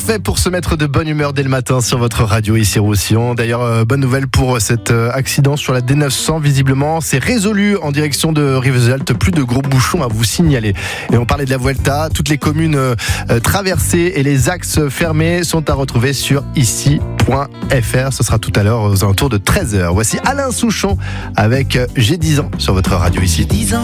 parfait pour se mettre de bonne humeur dès le matin sur votre radio ici Roussillon. D'ailleurs, bonne nouvelle pour cet accident sur la D900. Visiblement, c'est résolu en direction de Rivesaltes. Plus de gros bouchons à vous signaler. Et on parlait de la Vuelta. Toutes les communes traversées et les axes fermés sont à retrouver sur ici.fr. Ce sera tout à l'heure aux alentours de 13h. Voici Alain Souchon avec J'ai 10 ans sur votre radio ici. 10 ans.